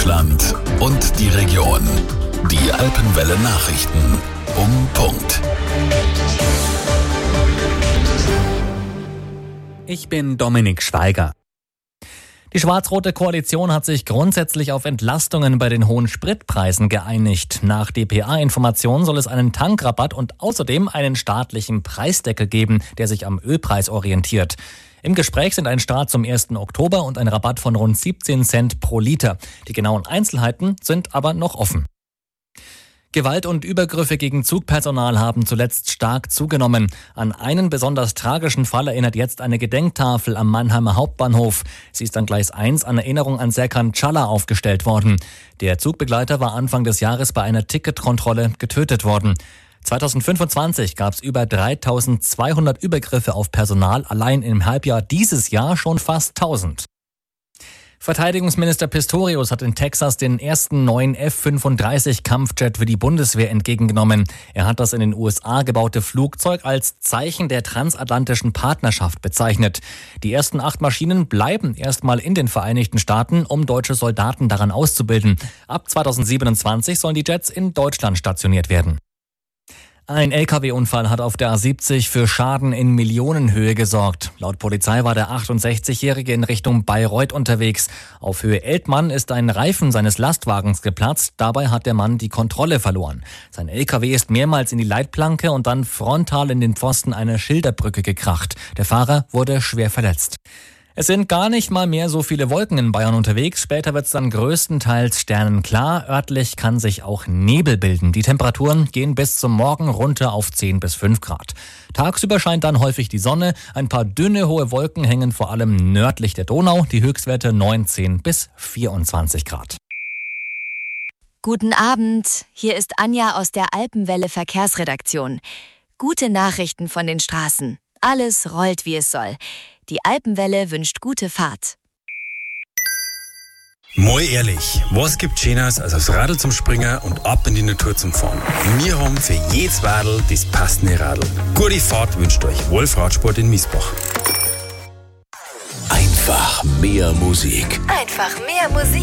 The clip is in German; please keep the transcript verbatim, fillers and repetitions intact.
Deutschland und die Region. Die Alpenwelle Nachrichten um Punkt. Ich bin Dominik Schweiger. Die schwarz-rote Koalition hat sich grundsätzlich auf Entlastungen bei den hohen Spritpreisen geeinigt. Nach D P A-Informationen soll es einen Tankrabatt und außerdem einen staatlichen Preisdeckel geben, der sich am Ölpreis orientiert. Im Gespräch sind ein Start zum ersten Oktober und ein Rabatt von rund siebzehn Cent pro Liter. Die genauen Einzelheiten sind aber noch offen. Gewalt und Übergriffe gegen Zugpersonal haben zuletzt stark zugenommen. An einen besonders tragischen Fall erinnert jetzt eine Gedenktafel am Mannheimer Hauptbahnhof. Sie ist an Gleis eins an Erinnerung an Serkan Çala aufgestellt worden. Der Zugbegleiter war Anfang des Jahres bei einer Ticketkontrolle getötet worden. zweitausendfünfundzwanzig gab es über dreitausendzweihundert Übergriffe auf Personal, allein im Halbjahr dieses Jahr schon fast tausend. Verteidigungsminister Pistorius hat in Texas den ersten neuen F fünfunddreißig Kampfjet für die Bundeswehr entgegengenommen. Er hat das in den U S A gebaute Flugzeug als Zeichen der transatlantischen Partnerschaft bezeichnet. Die ersten acht Maschinen bleiben erstmal in den Vereinigten Staaten, um deutsche Soldaten daran auszubilden. Ab zweitausendsiebenundzwanzig sollen die Jets in Deutschland stationiert werden. Ein L K W-Unfall hat auf der A siebzig für Schaden in Millionenhöhe gesorgt. Laut Polizei war der achtundsechzigjährige in Richtung Bayreuth unterwegs. Auf Höhe Eltmann ist ein Reifen seines Lastwagens geplatzt. Dabei hat der Mann die Kontrolle verloren. Sein L K W ist mehrmals in die Leitplanke und dann frontal in den Pfosten einer Schilderbrücke gekracht. Der Fahrer wurde schwer verletzt. Es sind gar nicht mal mehr so viele Wolken in Bayern unterwegs. Später wird es dann größtenteils sternenklar. Örtlich kann sich auch Nebel bilden. Die Temperaturen gehen bis zum Morgen runter auf zehn bis fünf Grad. Tagsüber scheint dann häufig die Sonne. Ein paar dünne, hohe Wolken hängen vor allem nördlich der Donau. Die Höchstwerte neunzehn bis vierundzwanzig Grad. Guten Abend, hier ist Anja aus der Alpenwelle Verkehrsredaktion. Gute Nachrichten von den Straßen. Alles rollt, wie es soll. Die Alpenwelle wünscht gute Fahrt. Mal ehrlich, was gibt Schöneres als aufs Radl zum Springen und ab in die Natur zum Fahren? Wir haben für jedes Wadel das passende Radl. Gute Fahrt wünscht euch Wolf Radsport in Miesbach. Einfach mehr Musik. Einfach mehr Musik.